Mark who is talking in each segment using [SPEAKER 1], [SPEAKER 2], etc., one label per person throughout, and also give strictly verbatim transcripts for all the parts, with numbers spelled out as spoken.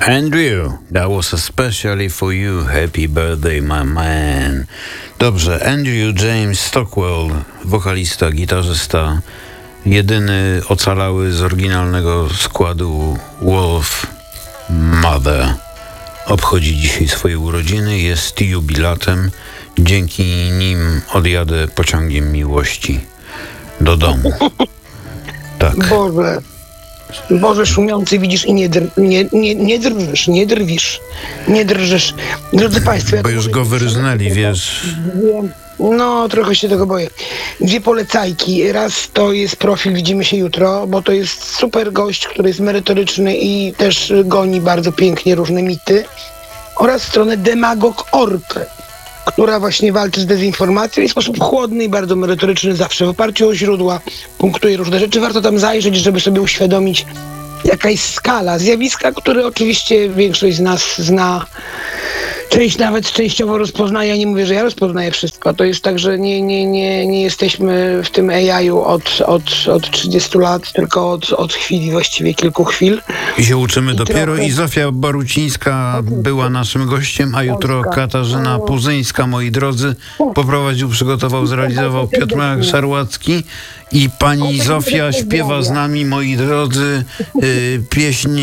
[SPEAKER 1] Andrew, that was especially for you. Happy birthday, my man. Dobrze, Andrew James Stockwell, wokalista, gitarzysta, jedyny ocalały z oryginalnego składu Wolf Mother. Obchodzi dzisiaj swoje urodziny, jest jubilatem. Dzięki nim odjadę pociągiem miłości do domu. Tak.
[SPEAKER 2] Boże, Boże szumiący, widzisz i nie, dr, nie, nie, nie drżysz, nie drwisz, nie drżysz. Drodzy Państwo... Ja
[SPEAKER 1] Bo już go wyryznęli, wiesz...
[SPEAKER 2] No, trochę się tego boję. Dwie polecajki. Raz to jest profil Widzimy się jutro, bo to jest super gość, który jest merytoryczny i też goni bardzo pięknie różne mity. Oraz stronę demagog kropka org, która właśnie walczy z dezinformacją i w sposób chłodny i bardzo merytoryczny, zawsze w oparciu o źródła, punktuje różne rzeczy. Warto tam zajrzeć, żeby sobie uświadomić, jaka jest skala zjawiska, które oczywiście większość z nas zna. Część nawet częściowo rozpoznaje, ja nie mówię, że ja rozpoznaję wszystko. To jest tak, że nie, nie, nie, nie jesteśmy w tym A I-u od, od, od trzydziestu lat, tylko od, od chwili, właściwie kilku chwil.
[SPEAKER 1] I się uczymy I dopiero
[SPEAKER 2] trochę...
[SPEAKER 1] i Zofia Borucińska była naszym gościem, a jutro
[SPEAKER 2] Polska.
[SPEAKER 1] Katarzyna Puzyńska, moi drodzy, poprowadził, przygotował, zrealizował Piotr Szarłacki i pani Zofia śpiewa z nami, moi drodzy, yy, pieśń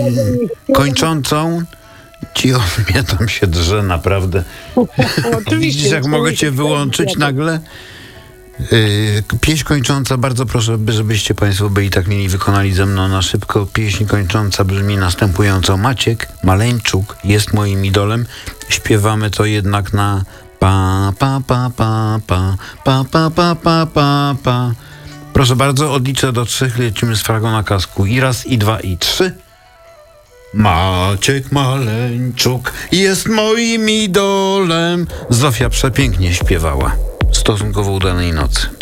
[SPEAKER 1] kończącą. Ci on mnie tam się drze, naprawdę. Widzisz, jak mogę cię wyłączyć nagle? Yy, pieśń kończąca, bardzo proszę, żebyście Państwo byli tak mieli, wykonali ze mną na szybko. Pieśń kończąca brzmi następująco. Maciek Maleńczuk jest moim idolem. Śpiewamy to jednak na pa, pa, pa, pa, pa, pa, pa, pa, pa, pa, pa. Proszę bardzo, odliczę do trzech, lecimy z fragą na kasku. I raz, i dwa, i trzy. Maciek Maleńczuk jest moim idolem. Zofia przepięknie śpiewała. Stosunkowo udanej nocy.